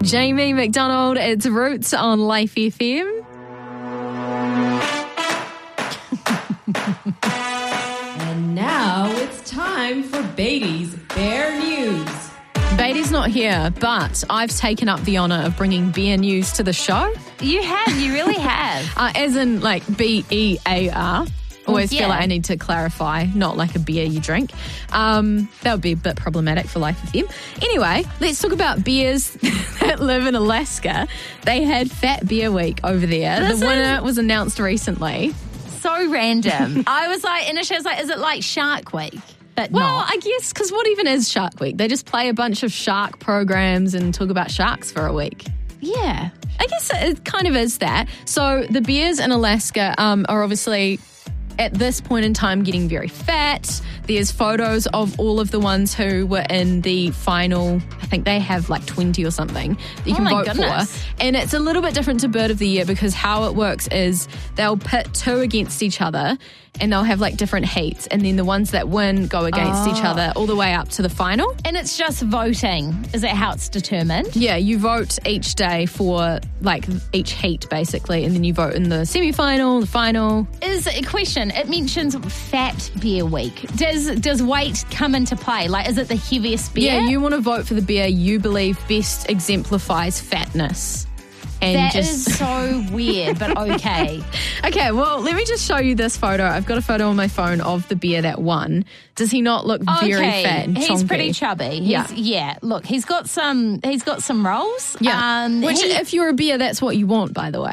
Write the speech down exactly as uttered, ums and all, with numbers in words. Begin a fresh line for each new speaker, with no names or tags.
Jamie McDonald, it's Roots on Life F M.
And now it's time for Beatty's Bear News.
Beatty's not here, but I've taken up the honour of bringing beer news to the show.
You have, you really have.
uh, as in like B E A R. Always
yeah.
feel like I need to clarify, not like a beer you drink. Um, that would be a bit problematic for Life F M. Anyway, let's talk about beers that live in Alaska. They had Fat Beer Week over there.
This
the winner
is-
was announced recently.
So random. I was like, initially I was like, is it like Shark Week? But
Well,
not.
I guess, because what even is Shark Week? They just play a bunch of shark programs and talk about sharks for a week.
Yeah.
I guess it kind of is that. So the beers in Alaska um, are obviously at this point in time getting very fat. There's photos of all of the ones who were in the final. I think they have like twenty or something that you
Oh
can
my
vote
goodness.
for. And it's a little bit different to Bird of the Year because how it works is they'll pit two against each other and they'll have like different heats. And then the ones that win go against each other all the way up to the final.
And it's just voting. Is that how it's determined?
Yeah, you vote each day for like each heat basically. And then you vote in the semi-final, the final.
Is a question. It mentions Fat Beer Week. Does does weight come into play? Like, is it the heaviest beer?
Yeah, you want to vote for the beer you believe best exemplifies fatness. And
That
just
is so weird, but okay.
Okay, well, let me just show you this photo. I've got a photo on my phone of the beer that won. Does he not look very
okay.
fat and
He's
chonky?
pretty chubby. He's,
Yeah.
yeah. Look, he's got some. He's got some rolls.
Yeah,
Um,
which
he-
if you're a beer, that's what you want, by the way.